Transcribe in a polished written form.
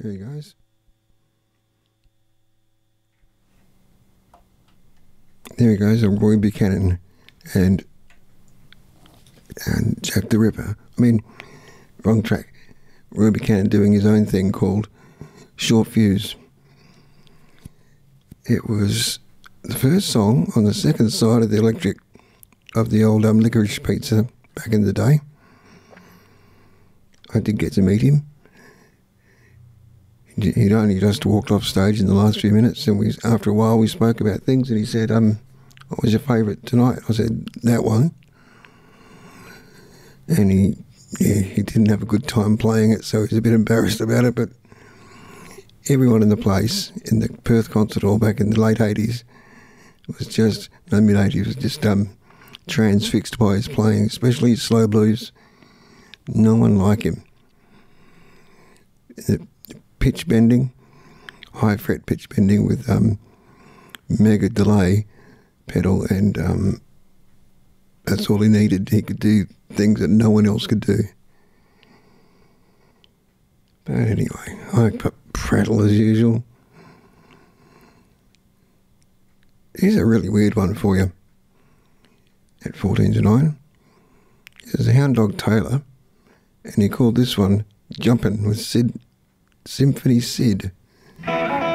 There he goes. There he goes, Roy Buchanan and Jack the Ripper. I mean, wrong track. Roy Buchanan doing his own thing called Short Fuse. It was the first song on the second side of the electric of the old Licorice Pizza back in the day. I did get to meet him. He'd only just walked off stage in the last few minutes, and after a while we spoke about things, and he said, what was your favourite tonight? I said, that one. And he didn't have a good time playing it, so he was a bit embarrassed about it, but everyone in the place, in the Perth Concert Hall back in the late 80s, mid-80s, was just transfixed by his playing, especially his slow blues. No one like him. The pitch bending, high fret pitch bending with mega delay pedal, and that's all he needed. He could do things that no one else could do. But anyway, I prattle as usual. Here's a really weird one for you. At 14 to 9, there's a Hound Dog Taylor, and he called this one Jumpin' with Symphony Sid.